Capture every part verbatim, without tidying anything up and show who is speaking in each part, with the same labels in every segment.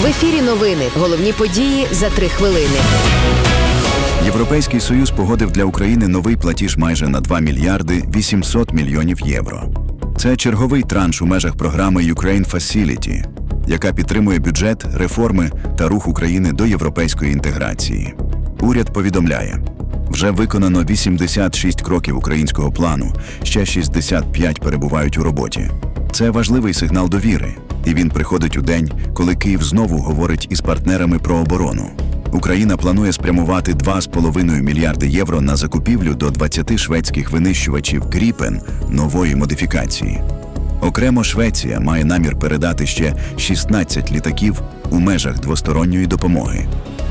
Speaker 1: В ефірі новини. Головні події за три хвилини.
Speaker 2: Європейський Союз погодив для України новий платіж майже на два мільярди вісімсот мільйонів євро. Це черговий транш у межах програми Ukraine Facility, яка підтримує бюджет, реформи та рух України до європейської інтеграції. Уряд повідомляє, вже виконано вісімдесят шість кроків українського плану, ще шістдесят п'ять перебувають у роботі. Це важливий сигнал довіри, і він приходить у день, коли Київ знову говорить із партнерами про оборону. Україна планує спрямувати два з половиною мільярди євро на закупівлю до двадцяти шведських винищувачів «Гріпен» нової модифікації. Окремо Швеція має намір передати ще шістнадцять літаків у межах двосторонньої допомоги.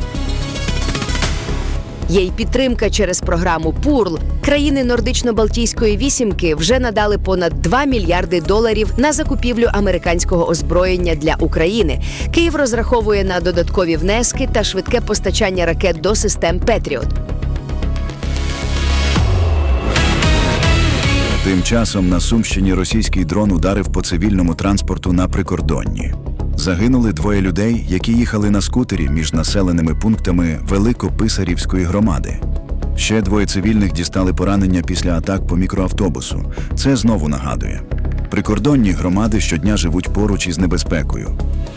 Speaker 1: Є й підтримка через програму «Пурл». Країни Нордично-Балтійської вісімки вже надали понад два мільярди доларів на закупівлю американського озброєння для України. Київ розраховує на додаткові внески та швидке постачання ракет до систем «Петріот».
Speaker 2: Тим часом на Сумщині російський дрон ударив по цивільному транспорту на прикордонні. Загинули двоє людей, які їхали на скутері між населеними пунктами Великописарівської громади. Ще двоє цивільних дістали поранення після атак по мікроавтобусу. Це знову нагадує. Прикордонні громади щодня живуть поруч із небезпекою.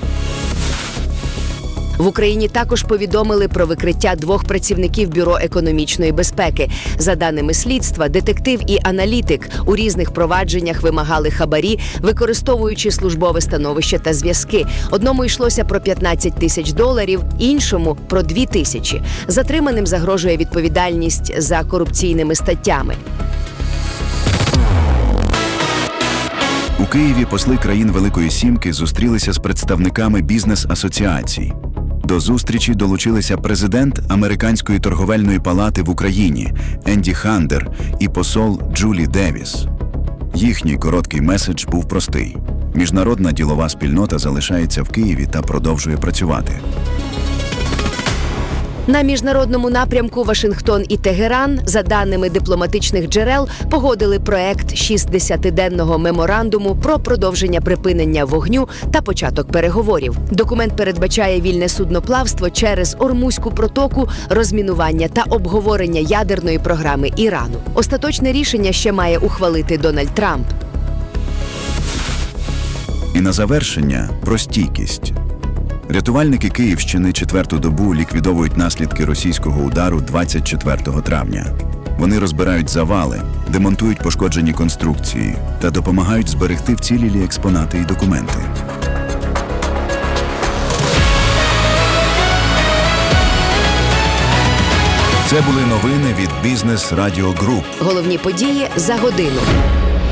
Speaker 1: В Україні також повідомили про викриття двох працівників Бюро економічної безпеки. За даними слідства, детектив і аналітик у різних провадженнях вимагали хабарі, використовуючи службове становище та зв'язки. Одному йшлося про п'ятнадцять тисяч доларів, іншому – про дві тисячі. Затриманим загрожує відповідальність за корупційними статтями.
Speaker 2: У Києві посли країн Великої Сімки зустрілися з представниками бізнес-асоціацій. До зустрічі долучилися президент Американської торговельної палати в Україні Енді Хандер і посол Джулі Девіс. Їхній короткий меседж був простий. Міжнародна ділова спільнота залишається в Києві та продовжує працювати.
Speaker 1: На міжнародному напрямку Вашингтон і Тегеран, за даними дипломатичних джерел, погодили проект шістдесятиденного меморандуму про продовження припинення вогню та початок переговорів. Документ передбачає вільне судноплавство через Ормузьку протоку, розмінування та обговорення ядерної програми Ірану. Остаточне рішення ще має ухвалити Дональд Трамп.
Speaker 2: І на завершення – про стійкість. Рятувальники Київщини четверту добу ліквідовують наслідки російського удару двадцять четвертого травня. Вони розбирають завали, демонтують пошкоджені конструкції та допомагають зберегти вцілілі експонати і документи. Це були новини від Бізнес Радіо Груп.
Speaker 1: Головні події за годину.